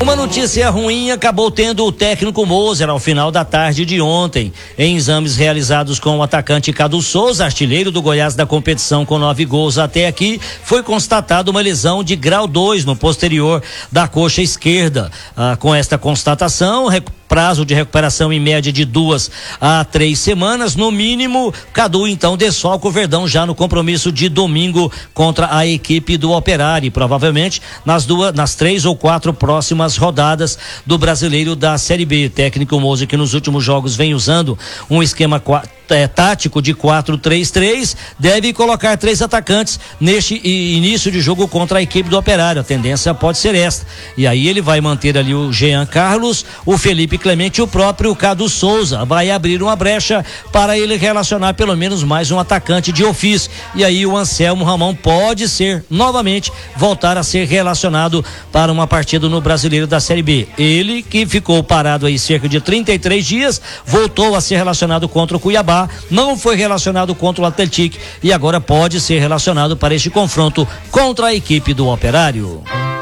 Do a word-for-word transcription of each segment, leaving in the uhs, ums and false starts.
Uma notícia ruim acabou tendo o técnico Moser ao final da tarde de ontem. Em exames realizados com o atacante Cadu Souza, artilheiro do Goiás da competição com nove gols até aqui, foi constatada uma lesão de grau dois no posterior da coxa esquerda. Ah, com esta constatação, prazo de recuperação em média de duas a três semanas, no mínimo. Cadu então desfalca o Verdão já no compromisso de domingo contra a equipe do Operário, provavelmente nas duas, nas três ou quatro próximas rodadas do Brasileiro da Série B. Técnico Moser, que nos últimos jogos vem usando um esquema é, tático de quatro três três, deve colocar três atacantes neste início de jogo contra a equipe do Operário. A tendência pode ser esta. E aí ele vai manter ali o Jean Carlos, o Felipe Clemente e o próprio Cadu Souza. Vai abrir uma brecha para ele relacionar pelo menos mais um atacante de ofício. E aí o Anselmo Ramon pode ser novamente voltar a ser relacionado para uma partida no Brasileiro da Série B. Ele que ficou parado aí cerca de trinta e três dias, voltou a ser relacionado contra o Cuiabá, não foi relacionado contra o Atlético e agora pode ser relacionado para este confronto contra a equipe do Operário.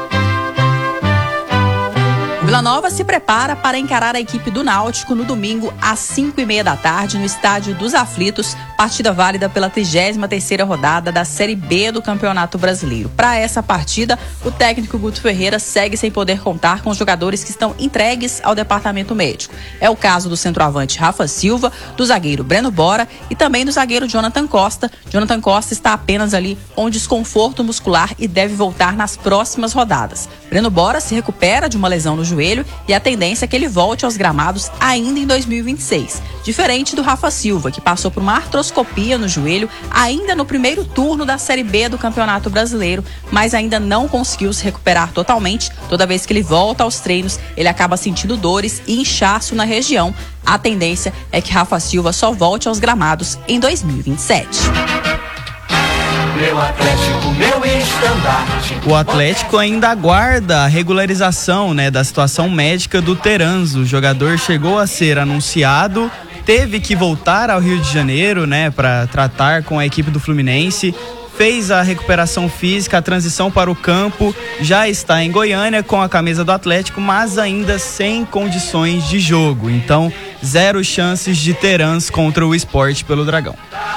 Vila Nova se prepara para encarar a equipe do Náutico no domingo às cinco e meia da tarde no Estádio dos Aflitos, partida válida pela trigésima terceira rodada da Série B do Campeonato Brasileiro. Para essa partida, o técnico Guto Ferreira segue sem poder contar com os jogadores que estão entregues ao departamento médico. É o caso do centroavante Rafa Silva, do zagueiro Breno Bora e também do zagueiro Jonathan Costa. Jonathan Costa está apenas ali com um desconforto muscular e deve voltar nas próximas rodadas. Breno Bora se recupera de uma lesão no joelho e a tendência é que ele volte aos gramados ainda em dois mil e vinte e seis. Diferente do Rafa Silva, que passou por uma artroscopia no joelho ainda no primeiro turno da Série B do Campeonato Brasileiro, mas ainda não conseguiu se recuperar totalmente. Toda vez que ele volta aos treinos, ele acaba sentindo dores e inchaço na região. A tendência é que Rafa Silva só volte aos gramados em dois mil e vinte e sete. Meu Atlético, meu estandarte. O Atlético ainda aguarda a regularização, né, da situação médica do Teranzo. O jogador chegou a ser anunciado, teve que voltar ao Rio de Janeiro, né, para tratar com a equipe do Fluminense. Fez a recuperação física, a transição para o campo, já está em Goiânia com a camisa do Atlético, mas ainda sem condições de jogo. Então, zero chances de Teranzo contra o Sport pelo Dragão.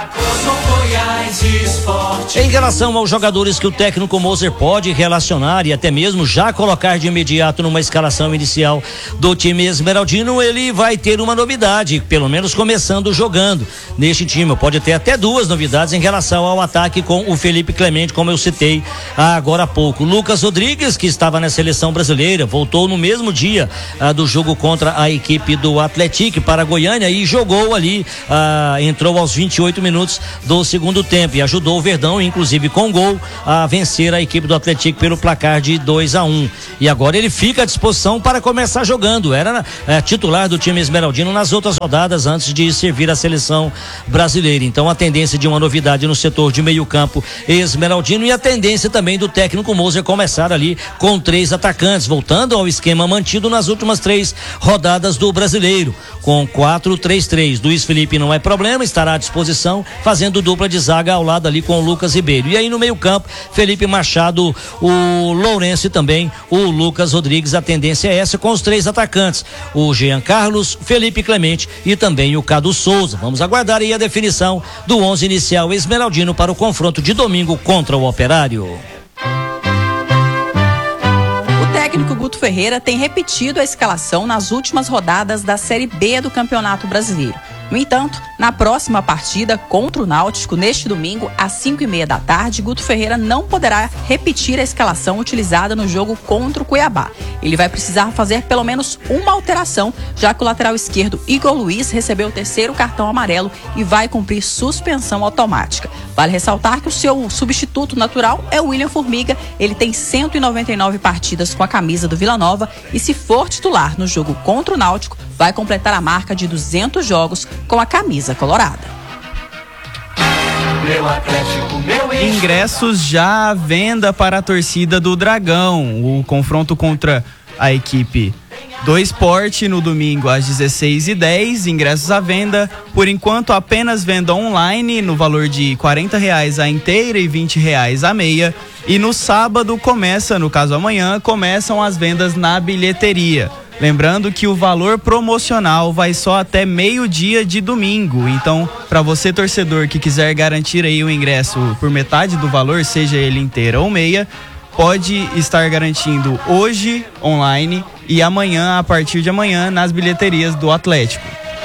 Em relação aos jogadores que o técnico Moser pode relacionar e até mesmo já colocar de imediato numa escalação inicial do time esmeraldino, ele vai ter uma novidade, pelo menos começando jogando neste time. Pode ter até duas novidades em relação ao ataque com o Felipe Clemente, como eu citei agora há pouco. Lucas Rodrigues, que estava na seleção brasileira, voltou no mesmo dia ah, do jogo contra a equipe do Atlético para Goiânia e jogou ali, ah, entrou aos vinte e oito minutos do segundo tempo e ajudou o Verdão, inclusive com gol, a vencer a equipe do Atlético pelo placar de dois a um. E agora ele fica à disposição para começar jogando. Era é, titular do time esmeraldino nas outras rodadas antes de servir a seleção brasileira. Então a tendência de uma novidade no setor de meio campo esmeraldino e a tendência também do técnico Moser começar ali com três atacantes, voltando ao esquema mantido nas últimas três rodadas do Brasileiro, com quatro três três. Luiz Felipe não é problema, estará à disposição, fazendo dupla de zaga ao lado ali com o Lucas Ribeiro. E aí no meio campo, Felipe Machado, o Lourenço e também o Lucas Rodrigues. A tendência é essa com os três atacantes, o Jean Carlos, Felipe Clemente e também o Cadu Souza. Vamos aguardar aí a definição do onze inicial esmeraldino para o confronto de domingo contra o Operário. O técnico Guto Ferreira tem repetido a escalação nas últimas rodadas da Série B do Campeonato Brasileiro. No entanto, na próxima partida contra o Náutico, neste domingo, às cinco e meia da tarde, Guto Ferreira não poderá repetir a escalação utilizada no jogo contra o Cuiabá. Ele vai precisar fazer pelo menos uma alteração, já que o lateral esquerdo Igor Luiz recebeu o terceiro cartão amarelo e vai cumprir suspensão automática. Vale ressaltar que o seu substituto natural é o William Formiga. Ele tem cento e noventa e nove partidas com a camisa do Vila Nova e, se for titular no jogo contra o Náutico, vai completar a marca de duzentos jogos com a camisa colorada. Meu Atlético, meu Ingressos já à venda para a torcida do Dragão. O confronto contra a equipe do Sport no domingo às dezesseis e dez, ingressos à venda, por enquanto apenas venda online no valor de quarenta reais a inteira e vinte reais a meia, e no sábado começa, no caso amanhã, começam as vendas na bilheteria. Lembrando que o valor promocional vai só até meio-dia de domingo. Então, para você torcedor que quiser garantir aí o ingresso por metade do valor, seja ele inteira ou meia, pode estar garantindo hoje online e amanhã, a partir de amanhã, nas bilheterias do Atlético.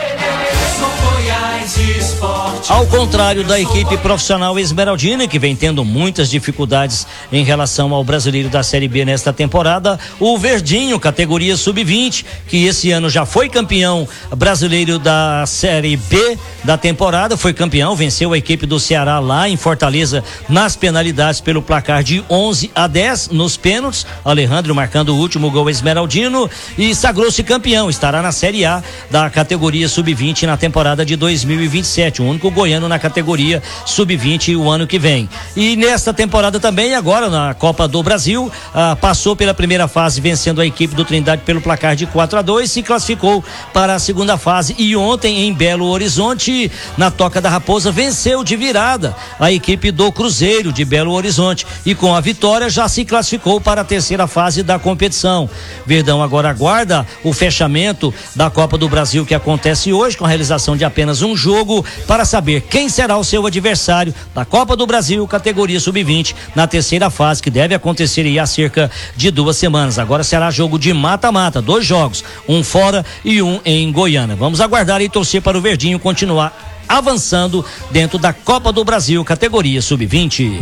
Ao contrário da equipe profissional esmeraldina, que vem tendo muitas dificuldades em relação ao brasileiro da Série B nesta temporada, o Verdinho, categoria sub vinte, que esse ano já foi campeão brasileiro da Série B da temporada, foi campeão, venceu a equipe do Ceará lá em Fortaleza nas penalidades pelo placar de onze a dez nos pênaltis, Alejandro marcando o último gol esmeraldino e sagrou-se campeão, estará na Série A da categoria sub vinte na temporada de dois mil e vinte e sete, o único goiano na categoria sub vinte o ano que vem. E nesta temporada também, agora na Copa do Brasil, ah, passou pela primeira fase vencendo a equipe do Trindade pelo placar de quatro a dois, se classificou para a segunda fase e ontem em Belo Horizonte, na Toca da Raposa, venceu de virada a equipe do Cruzeiro de Belo Horizonte e com a vitória já se classificou para a terceira fase da competição. Verdão agora aguarda o fechamento da Copa do Brasil, que acontece hoje com a realização de apenas um jogo, para saber quem será o seu adversário da Copa do Brasil, categoria sub vinte, na terceira fase, que deve acontecer aí há cerca de duas semanas. Agora será jogo de mata-mata, dois jogos, um fora e um em Goiânia. Vamos aguardar e torcer para o Verdinho continuar avançando dentro da Copa do Brasil, categoria sub vinte.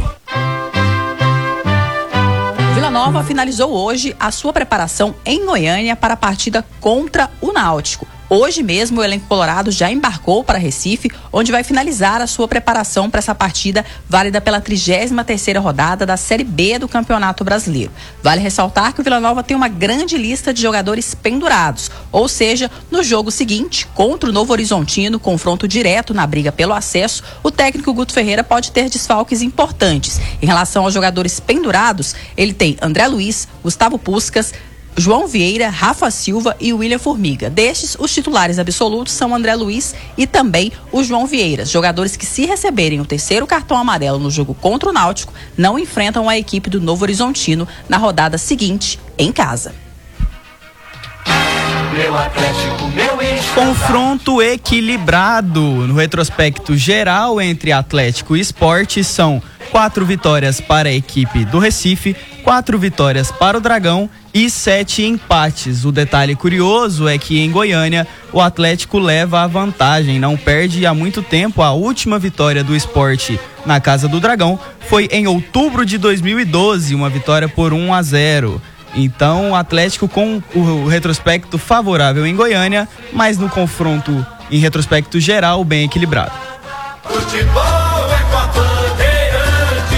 Vila Nova finalizou hoje a sua preparação em Goiânia para a partida contra o Náutico. Hoje mesmo o elenco colorado já embarcou para Recife, onde vai finalizar a sua preparação para essa partida válida pela trigésima terceira rodada da Série B do Campeonato Brasileiro. Vale ressaltar que o Vila Nova tem uma grande lista de jogadores pendurados, ou seja, no jogo seguinte, contra o Novo Horizontino, confronto direto na briga pelo acesso, o técnico Guto Ferreira pode ter desfalques importantes. Em relação aos jogadores pendurados, ele tem André Luiz, Gustavo Puskás, João Vieira, Rafa Silva e William Formiga. Destes, os titulares absolutos são André Luiz e também o João Vieira. Jogadores que, se receberem o terceiro cartão amarelo no jogo contra o Náutico, não enfrentam a equipe do Novo Horizontino na rodada seguinte, em casa. Meu Atlético, meu estandarte. Confronto equilibrado no retrospecto geral entre Atlético e Sport. São quatro vitórias para a equipe do Recife, quatro vitórias para o Dragão e sete empates. O detalhe curioso é que em Goiânia o Atlético leva a vantagem, não perde há muito tempo. A última vitória do Sport na casa do Dragão foi em outubro de dois mil e doze, uma vitória por um a zero. Então o Atlético com o retrospecto favorável em Goiânia, mas no confronto em retrospecto geral bem equilibrado. Futebol é com a Bandeirante.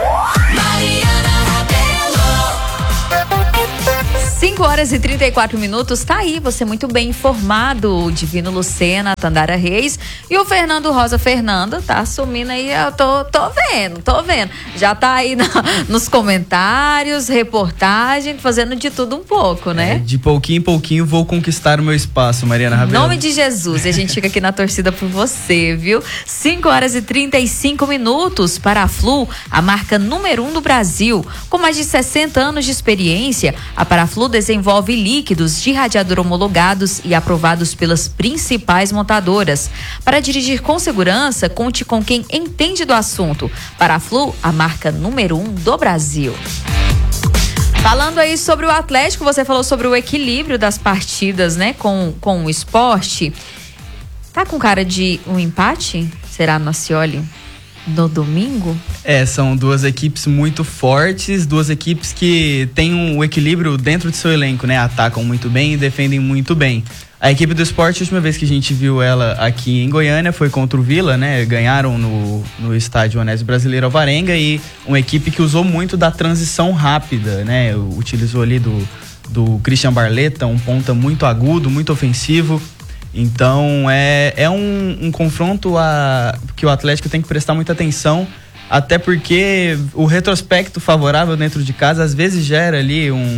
cinco horas e trinta e quatro minutos, tá aí, você muito bem informado, o Divino Lucena, Tandara Reis e o Fernando Rosa Fernando, tá assumindo aí, eu tô, tô vendo, tô vendo, já tá aí na, nos comentários, reportagem, fazendo de tudo um pouco, né? É, de pouquinho em pouquinho vou conquistar o meu espaço, Mariana Rabelo. Em nome de Jesus, e a gente fica aqui na torcida por você, viu? cinco horas e trinta e cinco minutos para a Flu, a marca número um do Brasil, com mais de sessenta anos de experiência, a Paraflu desenvolve líquidos de radiador homologados e aprovados pelas principais montadoras. Para dirigir com segurança, conte com quem entende do assunto. Paraflu, a marca número um do Brasil. Falando aí sobre o Atlético, você falou sobre o equilíbrio das partidas, né, com, com o esporte. Tá com cara de um empate? Será no Ascioli? No domingo? É, são duas equipes muito fortes, duas equipes que têm um equilíbrio dentro de seu elenco, né? Atacam muito bem e defendem muito bem. A equipe do Sport, a última vez que a gente viu ela aqui em Goiânia foi contra o Vila, né? Ganharam no, no estádio Onésio Brasileiro Alvarenga, e uma equipe que usou muito da transição rápida, né? Utilizou ali do, do Christian Barletta, um ponta muito agudo, muito ofensivo. Então é, é um, um confronto a, que o Atlético tem que prestar muita atenção, até porque o retrospecto favorável dentro de casa às vezes gera ali um,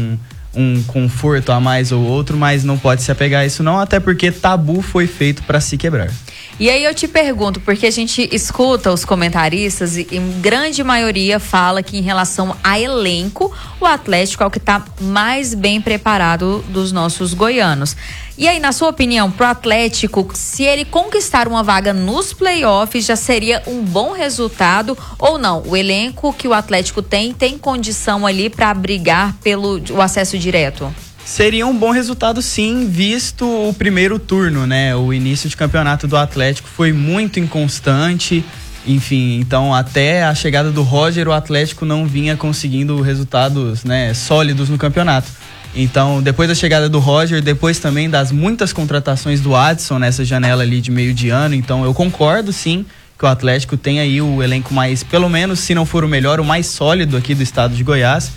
um conforto a mais ou outro, mas não pode se apegar a isso não, até porque tabu foi feito para se quebrar. E aí eu te pergunto, porque a gente escuta os comentaristas e em grande maioria fala que em relação a elenco, o Atlético é o que está mais bem preparado dos nossos goianos. E aí, na sua opinião, pro Atlético, se ele conquistar uma vaga nos playoffs, já seria um bom resultado ou não? O elenco que o Atlético tem, tem condição ali para brigar pelo o acesso direto? Seria um bom resultado, sim, visto o primeiro turno, né? O início de campeonato do Atlético foi muito inconstante, enfim, então até a chegada do Roger, o Atlético não vinha conseguindo resultados, né, sólidos no campeonato. Então, depois da chegada do Roger, depois também das muitas contratações do Adson nessa janela ali de meio de ano, então eu concordo, sim, que o Atlético tem aí o elenco mais, pelo menos, se não for o melhor, o mais sólido aqui do estado de Goiás.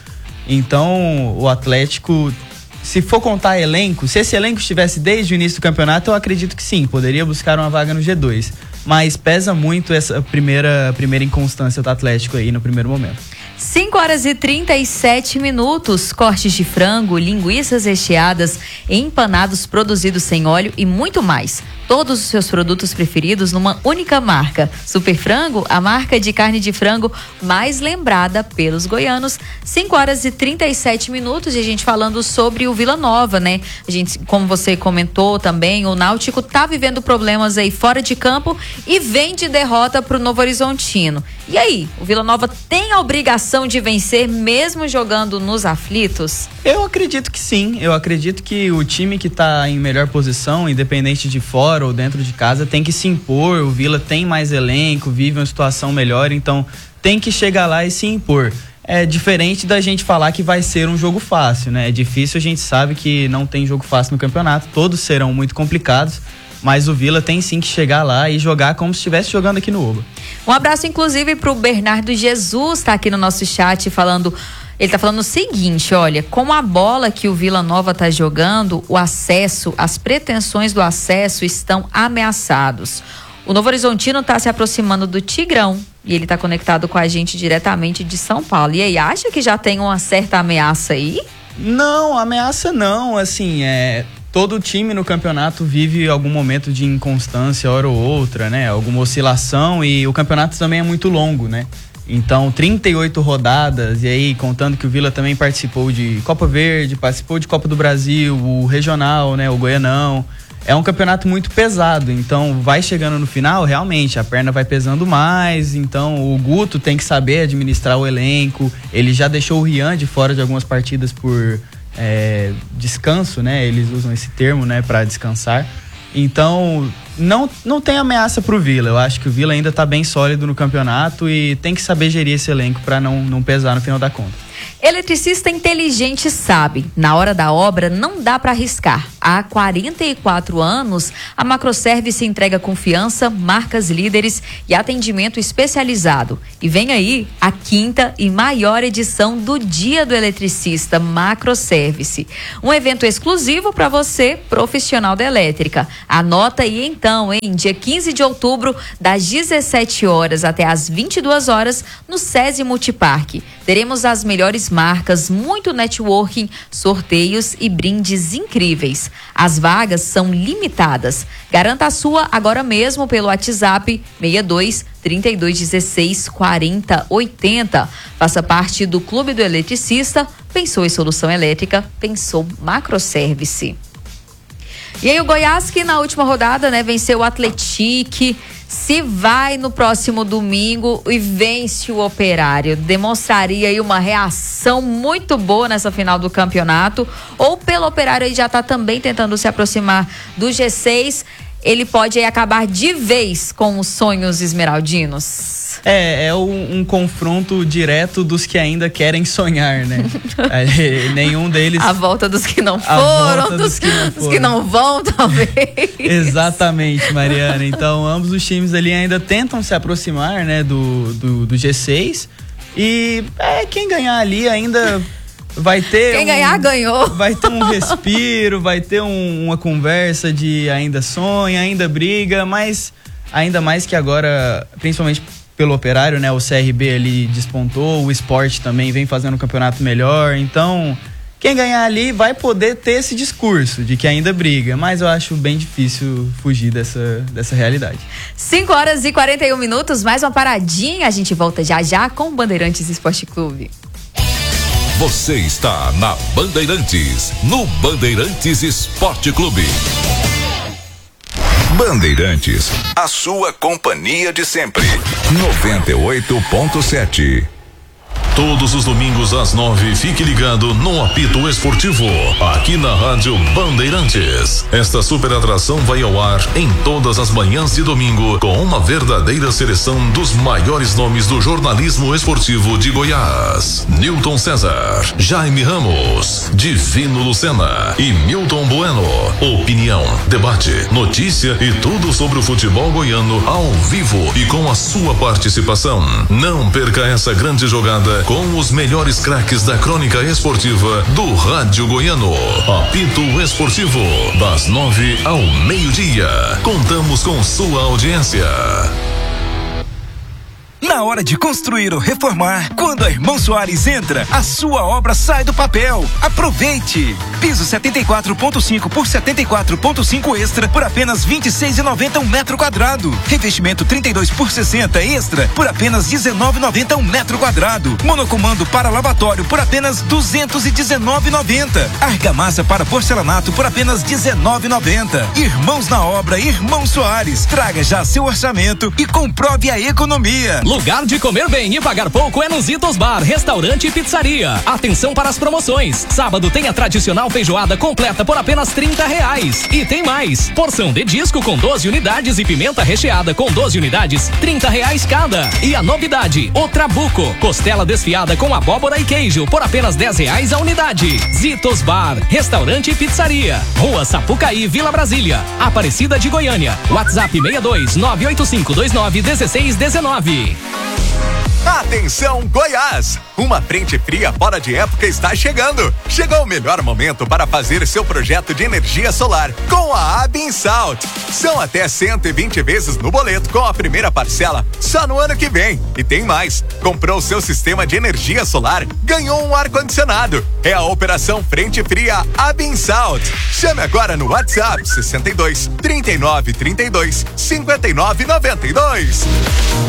Então, o Atlético, se for contar elenco, se esse elenco estivesse desde o início do campeonato, eu acredito que sim, poderia buscar uma vaga no G dois. Mas pesa muito essa primeira, primeira inconstância do Atlético aí no primeiro momento. cinco horas e trinta e sete minutos, cortes de frango, linguiças recheadas, empanados produzidos sem óleo e muito mais. Todos os seus produtos preferidos numa única marca. Super Frango, a marca de carne de frango mais lembrada pelos goianos. cinco horas e trinta e sete minutos, e a gente falando sobre o Vila Nova, né? A gente, como você comentou também, o Náutico tá vivendo problemas aí fora de campo e vem de derrota pro Novo Horizontino. E aí, o Vila Nova tem a obrigação de vencer mesmo jogando nos aflitos? Eu acredito que sim, eu acredito que o time que tá em melhor posição, independente de fora ou dentro de casa, tem que se impor. O Vila tem mais elenco, vive uma situação melhor, então tem que chegar lá e se impor. É diferente da gente falar que vai ser um jogo fácil, né? É difícil, a gente sabe que não tem jogo fácil no campeonato, todos serão muito complicados, mas o Vila tem sim que chegar lá e jogar como se estivesse jogando aqui no Oba. Um abraço inclusive pro Bernardo Jesus, tá aqui no nosso chat falando, ele tá falando o seguinte, olha, com a bola que o Vila Nova tá jogando, o acesso, as pretensões do acesso estão ameaçados. O Novo Horizontino tá se aproximando do Tigrão e ele tá conectado com a gente diretamente de São Paulo. E aí, acha que já tem uma certa ameaça aí? Não, ameaça não, assim, é... todo time no campeonato vive algum momento de inconstância, hora ou outra, né? Alguma oscilação, e o campeonato também é muito longo, né? Então, trinta e oito rodadas, e aí contando que o Vila também participou de Copa Verde, participou de Copa do Brasil, o Regional, né? O Goianão. É um campeonato muito pesado, então vai chegando no final, realmente, a perna vai pesando mais, então o Guto tem que saber administrar o elenco, ele já deixou o Rian de fora de algumas partidas por... É, descanso, né? Eles usam esse termo, né, para descansar. Então, não, não tem ameaça pro Vila. Eu acho que o Vila ainda tá bem sólido no campeonato e tem que saber gerir esse elenco para não, não pesar no final da conta. Eletricista inteligente sabe, na hora da obra não dá para arriscar. Há quarenta e quatro anos, a Macroservice entrega confiança, marcas líderes e atendimento especializado. E vem aí a quinta e maior edição do Dia do Eletricista Macroservice. Um evento exclusivo para você, profissional da elétrica. Anota aí então, hein? Dia quinze de outubro, das dezessete horas até as vinte e duas horas, no SESI Multiparque. Teremos as melhores marcas, muito networking, sorteios e brindes incríveis. As vagas são limitadas. Garanta a sua agora mesmo pelo WhatsApp seis dois, trinta e dois, dezesseis, quarenta, oitenta. Faça parte do Clube do Eletricista. Pensou em solução elétrica? Pensou Macroservice. E aí o Goiás, que na última rodada, né, venceu o Atlético, se vai no próximo domingo e vence o Operário, demonstraria aí uma reação muito boa nessa final do campeonato, ou pelo Operário aí já tá também tentando se aproximar do G seis, ele pode aí acabar de vez com os sonhos esmeraldinos? É, é um, um confronto direto dos que ainda querem sonhar, né? é, nenhum deles... A volta dos que não foram, dos, dos, que não dos que não vão, talvez. Exatamente, Mariana. Então, ambos os times ali ainda tentam se aproximar, né, do, do, do G seis. E é, quem ganhar ali ainda... Vai ter Quem um, ganhar, ganhou. Vai ter um respiro, vai ter um, uma conversa de ainda sonha, ainda briga, mas ainda mais que agora, principalmente pelo Operário, né? O C R B ali despontou, o Sport também vem fazendo um campeonato melhor, então quem ganhar ali vai poder ter esse discurso de que ainda briga, mas eu acho bem difícil fugir dessa, dessa realidade. cinco horas e quarenta e um minutos, mais uma paradinha, a gente volta já já com o Bandeirantes Esporte Clube. Você está na Bandeirantes, no Bandeirantes Esporte Clube. Bandeirantes, a sua companhia de sempre. noventa e oito ponto sete. Todos os domingos às nove, fique ligado no Apito Esportivo, aqui na Rádio Bandeirantes. Esta super atração vai ao ar em todas as manhãs de domingo, com uma verdadeira seleção dos maiores nomes do jornalismo esportivo de Goiás. Newton César, Jaime Ramos, Divino Lucena e Milton Bueno. Opinião, debate, notícia e tudo sobre o futebol goiano ao vivo e com a sua participação. Não perca essa grande jogada com os melhores craques da crônica esportiva do Rádio Goiano. Apito Esportivo, das nove ao meio-dia. Contamos com sua audiência. Na hora de construir ou reformar, quando a Irmão Soares entra, a sua obra sai do papel. Aproveite! Piso setenta e quatro ponto cinco por setenta e quatro ponto cinco extra por apenas vinte e seis reais e noventa centavos um metro quadrado. Revestimento trinta e dois por sessenta extra por apenas dezenove reais e noventa centavos um metro quadrado. Monocomando para lavatório por apenas duzentos e dezenove reais e noventa centavos. Argamassa para porcelanato por apenas dezenove reais e noventa centavos. Irmãos na obra, Irmão Soares. Traga já seu orçamento e comprove a economia. Lugar de comer bem e pagar pouco é no Zitos Bar, restaurante e pizzaria. Atenção para as promoções. Sábado tem a tradicional feijoada completa por apenas trinta reais. E tem mais. Porção de disco com doze unidades e pimenta recheada com doze unidades, trinta reais cada. E a novidade, o Trabuco. Costela desfiada com abóbora e queijo por apenas dez reais a unidade. Zitos Bar, restaurante e pizzaria. Rua Sapucaí, Vila Brasília. Aparecida de Goiânia. WhatsApp seis dois nove oito cinco dois nove um seis um nove. Atenção Goiás! Uma frente fria fora de época está chegando. Chegou o melhor momento para fazer seu projeto de energia solar com a Abinsalt. São até cento e vinte vezes no boleto com a primeira parcela só no ano que vem. E tem mais. Comprou seu sistema de energia solar, ganhou um ar-condicionado. É a operação Frente Fria Abinsalt. Chame agora no WhatsApp sessenta e dois, trinta e nove, trinta e dois, cinquenta e nove, noventa e dois.